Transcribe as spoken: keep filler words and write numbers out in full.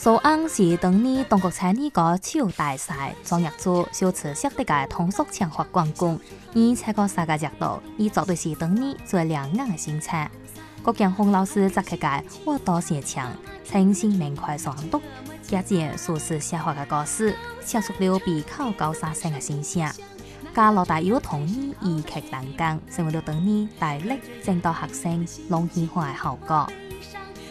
苏昂是当年中国参与个手大赛，专业组小吃设的个通俗强化冠军，以采过三个角度，伊绝对是当年最亮眼的新菜。郭建峰老师则开个我多写强，呈现明快爽度，加进素食下滑的故事，写出了比口高沙声的形象。加罗大有同意移剧单工，成为了当年大力正道学生龙喜欢的效果。